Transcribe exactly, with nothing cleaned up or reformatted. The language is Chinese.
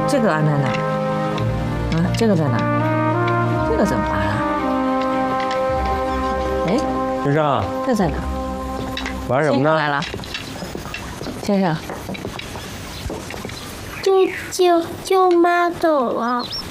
这个安在哪？啊，这个在哪？这个怎么办啊？哎， 先生， 这在哪？ 玩什么呢？ 来了，先生。 舅舅舅妈走了。